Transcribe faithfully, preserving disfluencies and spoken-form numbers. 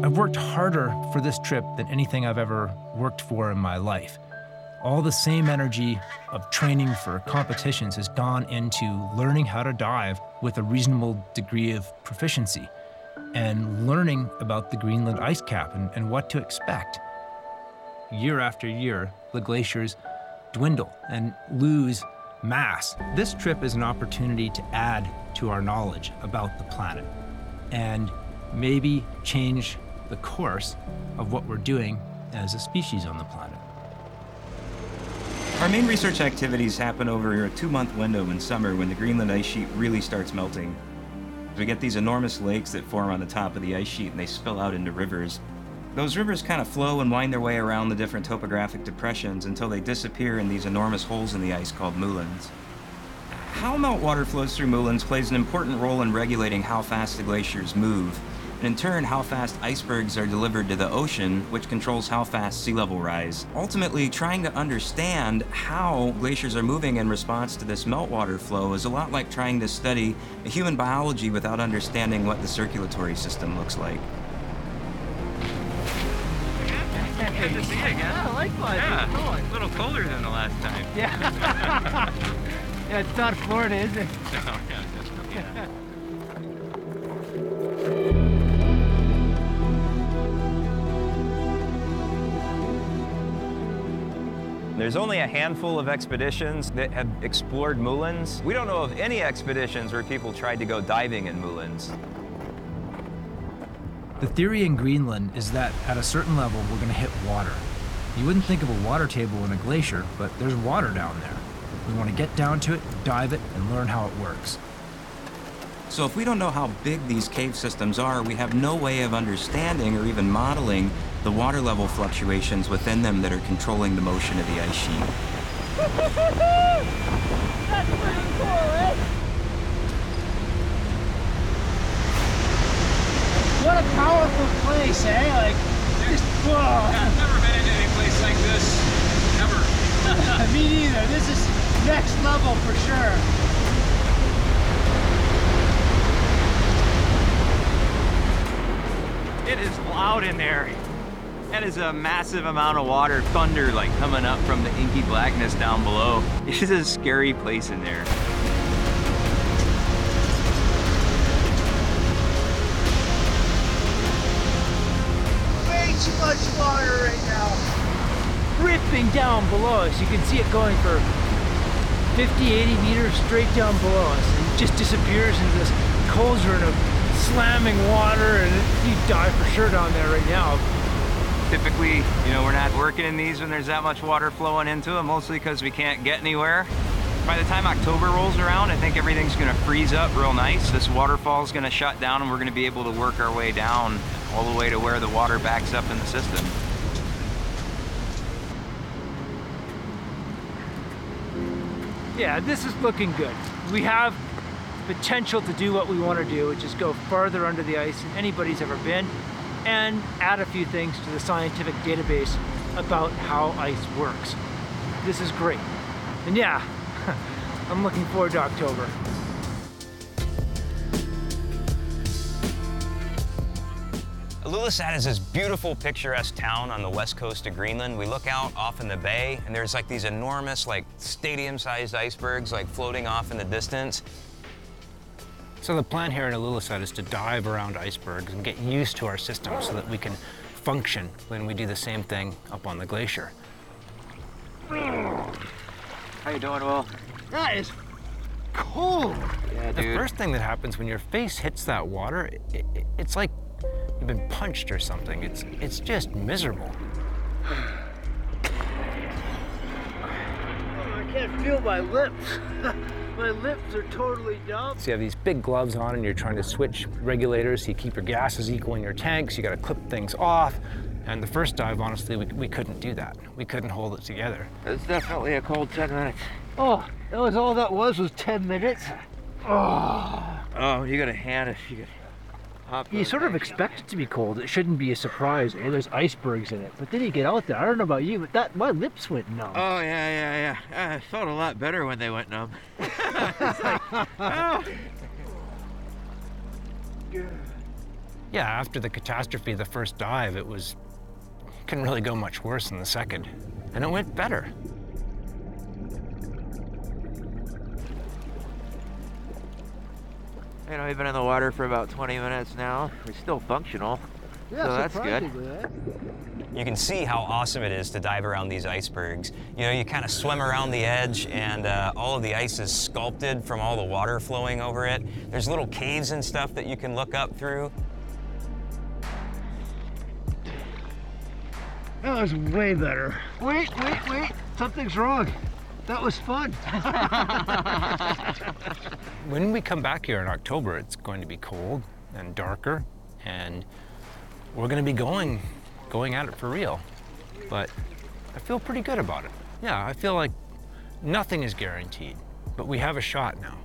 I've worked harder for this trip than anything I've ever worked for in my life. All the same energy of training for competitions has gone into learning how to dive with a reasonable degree of proficiency and learning about the Greenland ice cap and, and what to expect. Year after year, the glaciers dwindle and lose mass. This trip is an opportunity to add to our knowledge about the planet and maybe change the course of what we're doing as a species on the planet. Our main research activities happen over a two-month window in summer when the Greenland ice sheet really starts melting. We get these enormous lakes that form on the top of the ice sheet and they spill out into rivers. Those rivers kind of flow and wind their way around the different topographic depressions until they disappear in these enormous holes in the ice called moulins. How meltwater flows through moulins plays an important role in regulating how fast the glaciers move, and in turn how fast icebergs are delivered to the ocean, which controls how fast sea level rise. Ultimately, trying to understand how glaciers are moving in response to this meltwater flow is a lot like trying to study human biology without understanding what the circulatory system looks like. Good to see you again. Yeah, likewise. Yeah, How's it going? a little colder than the last time. Yeah. Yeah, it's not Florida, is it? No, yeah, that's, yeah. There's only a handful of expeditions that have explored moulins. We don't know of any expeditions where people tried to go diving in moulins. The theory in Greenland is that at a certain level, we're going to hit water. You wouldn't think of a water table in a glacier, but there's water down there. We want to get down to it, dive it, and learn how it works. So if we don't know how big these cave systems are, we have no way of understanding or even modeling the water level fluctuations within them that are controlling the motion of the ice sheet. That's pretty cool, eh? What a powerful place, eh? Like, just, whoa. Yeah, I've never been in any place like this, ever. Me neither. This is next level for sure. It is loud in there. That is a massive amount of water, thunder like coming up from the inky blackness down below. It is a scary place in there. Way too much water right now. Ripping down below us. You can see it going for fifty, eighty meters straight down below us. And it just disappears into this cauldron of slamming water, and you die for sure down there right now. Typically, you know, we're not working in these when there's that much water flowing into them, mostly because we can't get anywhere. By the time October rolls around, I think everything's gonna freeze up real nice. This waterfall's gonna shut down and we're gonna be able to work our way down all the way to where the water backs up in the system. Yeah, this is looking good. We have potential to do what we want to do, which is go farther under the ice than anybody's ever been, and add a few things to the scientific database about how ice works. This is great. And yeah, I'm looking forward to October. Ilulissat is this beautiful, picturesque town on the west coast of Greenland. We look out off in the bay, and there's like these enormous, like stadium-sized icebergs, like floating off in the distance. So the plan here in Ilulissat is to dive around icebergs and get used to our system so that we can function when we do the same thing up on the glacier. How you doing, Will? That is cold. Yeah, The dude. first thing that happens when your face hits that water, it, it, it's like you've been punched or something. It's, it's just miserable. I can't feel my lips. My lips are totally numb. So you have these big gloves on and you're trying to switch regulators so you keep your gases equal in your tanks. You got to clip things off. And the first dive, honestly, we, we couldn't do that. We couldn't hold it together. It's definitely a cold ten minutes. Oh, that was all that was, was ten minutes. Oh. Oh, you got a hand if you could hop. You sort of expect it to be cold. It shouldn't be a surprise. Eh? There's icebergs in it. But then you get out there. I don't know about you, but that my lips went numb. Oh, yeah, yeah, yeah. I felt a lot better when they went numb. It's like, oh. Yeah, after the catastrophe, the first dive, it was, couldn't really go much worse than the second. And it went better. You know, we've been in the water for about twenty minutes now. We're still functional. Yeah, so that's good. You can see how awesome it is to dive around these icebergs. You know, you kind of swim around the edge and uh, all of the ice is sculpted from all the water flowing over it. There's little caves and stuff that you can look up through. That was way better. Wait, wait, wait. Something's wrong. That was fun. When we come back here in October, it's going to be cold and darker, and we're going to be going, going at it for real. But I feel pretty good about it. Yeah, I feel like nothing is guaranteed, but we have a shot now.